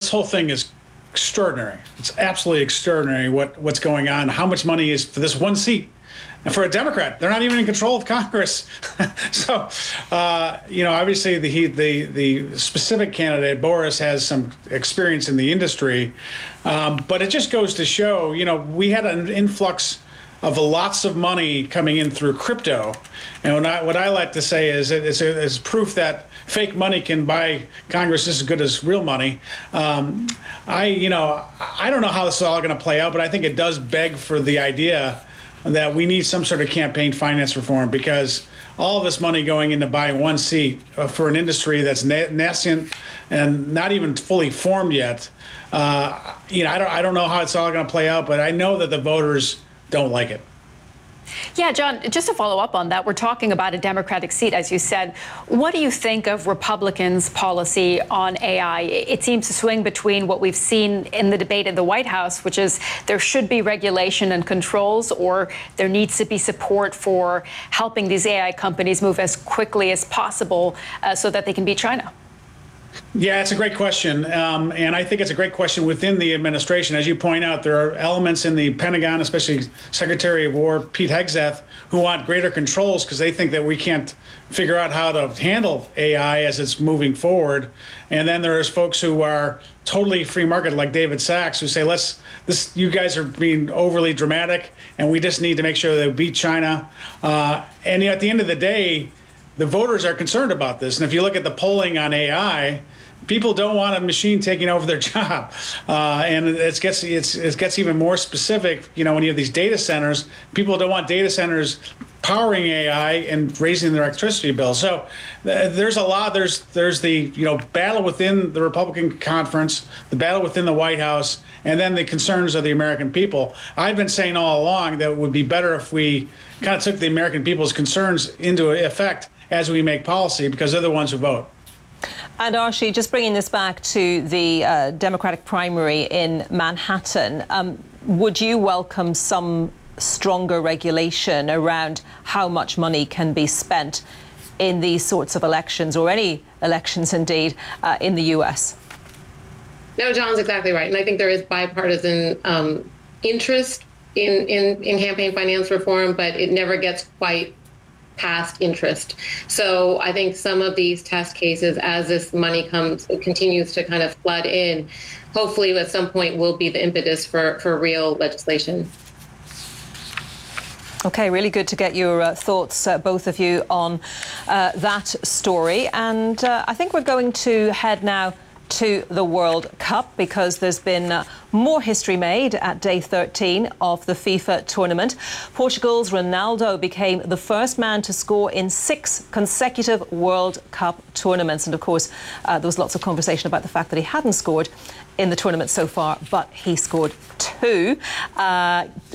whole thing is extraordinary. It's absolutely extraordinary what's going on. How much money is for this one seat? And for a Democrat, they're not even in control of Congress. So, obviously the specific candidate, Boris, has some experience in the industry. But it just goes to show, we had an influx of lots of money coming in through crypto. And what I like to say is it's proof that fake money can buy Congress just as good as real money. I don't know how this is all going to play out, but I think it does beg for the idea that we need some sort of campaign finance reform, because all of this money going into buying one seat for an industry that's nascent and not even fully formed yet. I don't know how it's all going to play out, but I know that the voters don't like it. Yeah, John, just to follow up on that, we're talking about a Democratic seat, as you said. What do you think of Republicans' policy on AI? It seems to swing between what we've seen in the debate in the White House, which is there should be regulation and controls, or there needs to be support for helping these AI companies move as quickly as possible so that they can beat China. Yeah, it's a great question. And I think it's a great question within the administration. As you point out, there are elements in the Pentagon, especially Secretary of War Pete Hegseth, who want greater controls because they think that we can't figure out how to handle AI as it's moving forward. And then there's folks who are totally free market, like David Sachs, who say, you guys are being overly dramatic, and we just need to make sure that we beat China. And at the end of the day, the voters are concerned about this. And if you look at the polling on AI, people don't want a machine taking over their job. And it gets even more specific, when you have these data centers, people don't want data centers powering AI and raising their electricity bill. So there's a lot. There's the battle within the Republican conference, the battle within the White House, and then the concerns of the American people. I've been saying all along that it would be better if we kind of took the American people's concerns into effect as we make policy, because they're the ones who vote. And Archie, just bringing this back to the Democratic primary in Manhattan, would you welcome some stronger regulation around how much money can be spent in these sorts of elections, or any elections indeed, in the US? No, John's exactly right. And I think there is bipartisan interest in campaign finance reform, but it never gets quite past interest. So I think some of these test cases, as this money continues to kind of flood in, hopefully at some point will be the impetus for real legislation. Okay, really good to get your thoughts, both of you, on that story. And I think we're going to head now to the World Cup, because there's been more history made at day 13 of the FIFA tournament. Portugal's Ronaldo became the first man to score in 6 consecutive World Cup tournaments. And of course, there was lots of conversation about the fact that he hadn't scored in the tournament so far, but he scored 2.